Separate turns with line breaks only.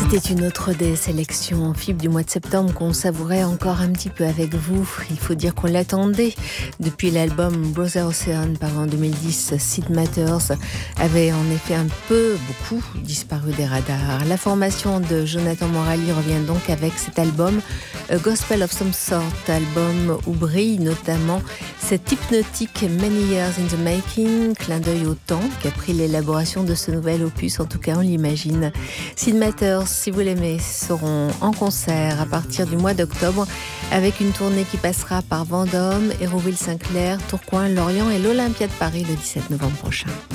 C'était une autre des sélections en FIB du mois de septembre qu'on savourait encore un petit peu avec vous. Il faut dire qu'on l'attendait. Depuis l'album Brother Ocean paru en 2010, Sid Matters avait en effet beaucoup disparu des radars. La formation de Jonathan Morali revient donc avec cet album A Gospel of Some Sort, album où brille notamment cette hypnotique Many Years in the Making, clin d'œil au temps qu'a pris l'élaboration de ce nouvel opus, en tout cas on l'imagine. Sid Matters, si vous l'aimez, seront en concert à partir du mois d'octobre avec une tournée qui passera par Vendôme, Hérouville-Saint-Clair, Tourcoing, Lorient et l'Olympia de Paris le 17 novembre prochain.